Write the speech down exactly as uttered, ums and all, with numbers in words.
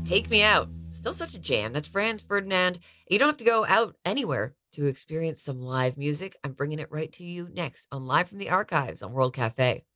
Take Me Out. Still such a jam. That's Franz Ferdinand. You don't have to go out anywhere to experience some live music. I'm bringing it right to you next on Live from the Archives on World Cafe.